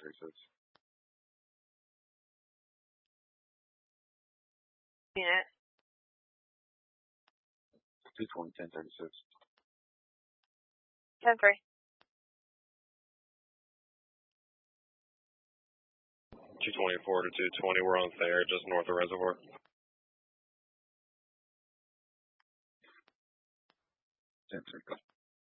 1036. Unit. 220, 1036. 10-3. 224 to 220, we're on Thayer, just north of Reservoir. 10-3.